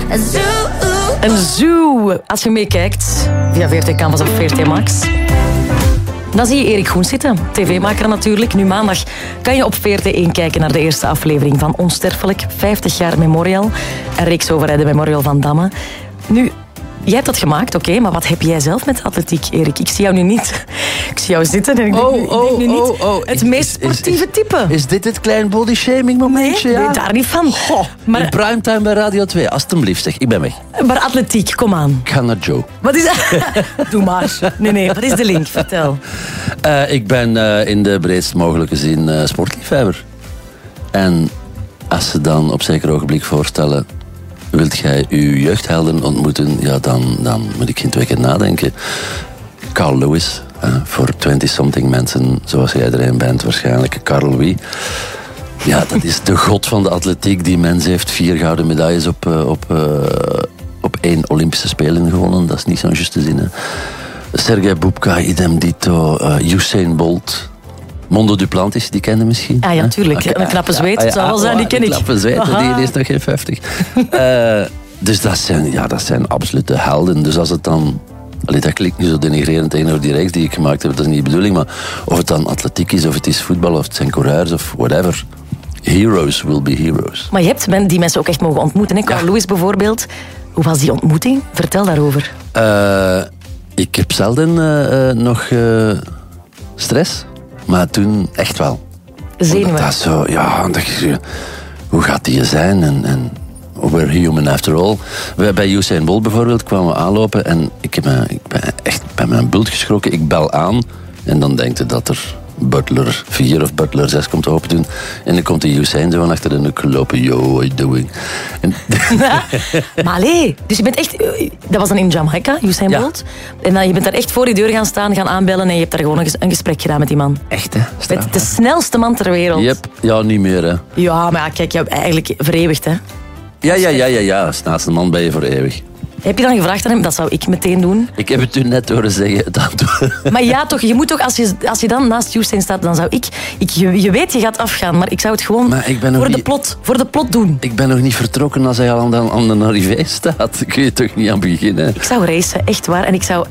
Een zoo. Als je meekijkt via VRT Canvas of VRT Max, dan zie je Erik Goens zitten, tv-maker natuurlijk. Nu maandag kan je op VRT1 kijken naar de eerste aflevering van Onsterfelijk, 50 jaar Memorial. Een reeks over de Memorial van Damme. Nu, jij hebt dat gemaakt, oké, maar wat heb jij zelf met atletiek, Erik? Ik zie jou nu niet. Ik zie jou zitten en ik denk nu niet het meest sportieve type. Is dit het klein bodyshaming momentje? Nee, daar niet van. Maar in primetime bij Radio 2, alstublieft zeg, ik ben weg. Maar atletiek, kom aan. Ik ga naar Joe. Wat is dat? Doe maar. Nee, wat is de link? Vertel. Ik ben in de breedst mogelijke zin sportliefhebber. En als ze dan op zeker ogenblik voorstellen, wilt jij uw jeugdhelden ontmoeten? Ja, dan moet ik geen 2 keer nadenken. Carl Lewis, voor 20-something mensen, zoals jij er een bent waarschijnlijk. Carl Louis. Ja, dat is de god van de atletiek. Die mens heeft 4 gouden medailles op 1 Olympische Spelen gewonnen. Dat is niet zo'n juiste zin, hè. Sergej Bubka, idem dito. Usain Bolt. Mondo Duplantis, die kende misschien. Ah ja, natuurlijk. Een knappe zweet. Zou wel zijn, die ken ik. Een knappe zweet, die is nog geen 50. Dus dat zijn absolute helden. Dus als het dan... dat klinkt nu zo denigrerend tegenover die reeks die ik gemaakt heb, dat is niet de bedoeling, maar of het dan atletiek is, of het is voetbal, of het zijn coureurs, of whatever. Heroes will be heroes. Maar je hebt die mensen ook echt mogen ontmoeten, hè? Carl Lewis bijvoorbeeld. Hoe was die ontmoeting? Vertel daarover. Ik heb zelden nog stress, maar toen echt wel. Zenuwen. Dat zo, hoe gaat die zijn? En we're human after all. Bij Usain Bolt bijvoorbeeld kwamen we aanlopen en ik ben echt bij mijn bult geschrokken. Ik bel aan en dan denkt je dat er Butler 4 of Butler 6 komt open doen. En dan komt de Usain zo achter de nek gelopen. Yo, what you doing? Maar allee, dus je bent echt... Dat was dan in Jamaica, Usain Bolt. En dan, je bent daar echt voor die deur gaan staan, gaan aanbellen en je hebt daar gewoon een gesprek gedaan met die man. Echt, hè? Met de snelste man ter wereld. Yep. Ja, niet meer, hè. Ja, maar kijk, je hebt eigenlijk vereeuwigd, hè. Ja. Snelste man ben je voor eeuwig. Heb je dan gevraagd aan hem? Dat zou ik meteen doen. Ik heb het u net horen zeggen. Maar ja, toch, je moet toch, als je dan naast Usain staat, dan zou ik je weet, je gaat afgaan, maar ik zou het gewoon voor de plot doen. Ik ben nog niet vertrokken als hij al aan de arrivé staat. Kun je toch niet aan beginnen? Ik zou racen, echt waar. En ik zou...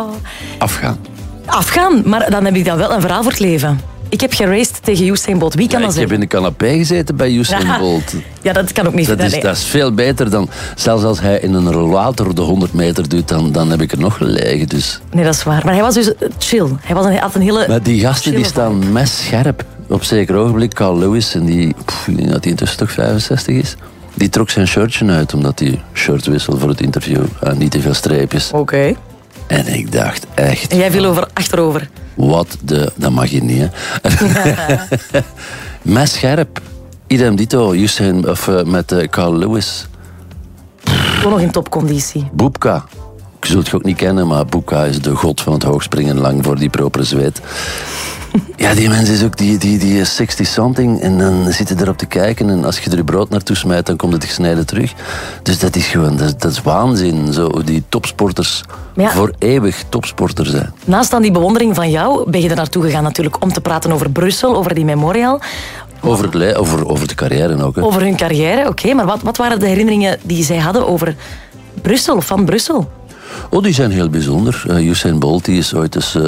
Afgaan, maar dan heb ik dan wel een verhaal voor het leven. Ik heb geraced tegen Usain Bolt. Wie kan dat zijn? Ik heb in de canapé gezeten bij Usain Bolt. Ja, dat kan ook niet. Dat is veel beter dan... Zelfs als hij in een rollator de 100 meter doet, dan heb ik er nog gelegen. Dus. Nee, dat is waar. Maar hij was dus chill. Hij had een hele... Maar die gasten die staan messcherp. Op zeker ogenblik, Carl Lewis, en ik denk dat hij intussen toch 65 is. Die trok zijn shirtje uit, omdat hij shirt wisselde voor het interview. Niet te veel streepjes. Oké. En ik dacht echt... En jij viel achterover. Dat mag je niet, hè. Messcherp. Idem dito, Usain met Carl Lewis. Gewoon nog in topconditie. Bubka. Je zult het ook niet kennen, maar Bubka is de god van het hoogspringen lang voor die propere zweet. Ja, die mens is ook die 60-something en dan zit je erop te kijken en als je er je brood naartoe smijt, dan komt het gesneden terug. Dus dat is gewoon, dat is waanzin. Zo, die topsporters voor eeuwig topsporter zijn. Naast aan die bewondering van jou ben je er naartoe gegaan natuurlijk om te praten over Brussel, over die Memorial. Over de carrière ook. Hè. Over hun carrière, oké. Maar wat waren de herinneringen die zij hadden over Brussel, van Brussel? Die zijn heel bijzonder. Usain Bolt die is ooit eens...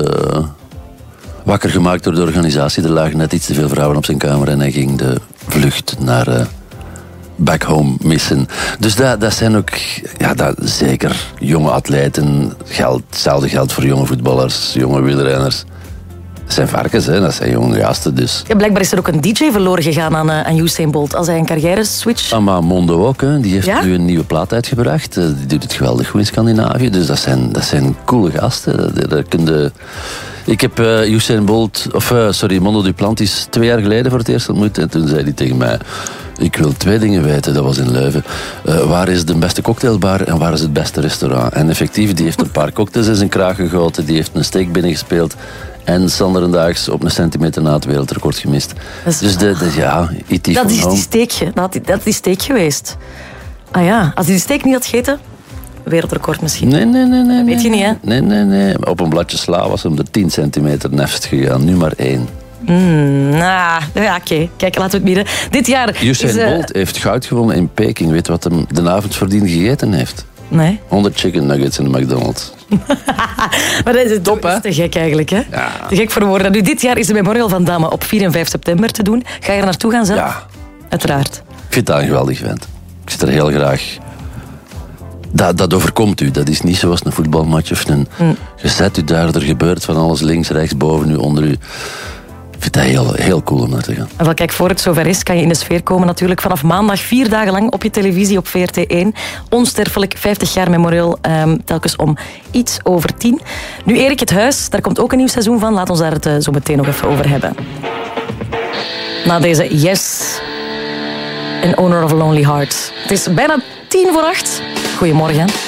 wakker gemaakt door de organisatie. Er lagen net iets te veel vrouwen op zijn kamer en hij ging de vlucht naar back home missen. Dus dat zijn ook zeker jonge atleten. Hetzelfde geldt voor jonge voetballers, jonge wielrenners. Dat zijn varkens, hè? Dat zijn jonge gasten. Dus. Ja, blijkbaar is er ook een DJ verloren gegaan aan Usain Bolt als hij een carrière switch. Maar Mondo ook, hè? Die heeft nu een nieuwe plaat uitgebracht. Die doet het geweldig goed in Scandinavië. Dus dat zijn coole gasten. Ik heb Usain Bolt, Mondo Duplantis 2 jaar geleden voor het eerst ontmoet. En toen zei hij tegen mij, ik wil 2 dingen weten, dat was in Leuven. Waar is de beste cocktailbar en waar is het beste restaurant? En effectief, die heeft een paar cocktails in zijn kraag gegoten, die heeft een steak binnengespeeld. En Sanderendaags op een centimeter na het wereldrecord gemist. Dus E.T. Dat is die steekje. Dat is die steek geweest. Ah ja, als hij die steek niet had gegeten... Wereldrecord misschien. Nee. Weet je niet, hè? Nee. Op een bladje sla was hem er 10 centimeter nefst gegaan. Nu maar 1. Oké. Kijk, laten we het midden. Dit jaar Usain Bolt heeft goud gewonnen in Peking. Weet je wat hem de avond voordien gegeten heeft? Nee. 100 chicken nuggets in de McDonald's. Maar dat is top, hè? Te gek eigenlijk, hè? Ja. Te gek voor woorden. Nu, dit jaar is de Memorial van Damme op 4 en 5 september te doen. Ga je er naartoe gaan zelf? Ja. Uiteraard. Ik vind dat een geweldig event. Ik zit er heel graag... Dat overkomt u. Dat is niet zoals een voetbalmatch of je zet u daar, er gebeurt van alles links, rechts, boven u, onder u. Ik vind dat heel, heel cool om naar te gaan. En wel, kijk, voor het zover is, kan je in de sfeer komen natuurlijk. Vanaf maandag 4 dagen lang op je televisie op VRT1. Onsterfelijk, 50 jaar Memorial, telkens om iets over 10. Nu Erik het Huis, daar komt ook een nieuw seizoen van. Laat ons daar het zo meteen nog even over hebben. Na deze Yes, in Owner of a Lonely Heart. Het is bijna 7:50. Goedemorgen.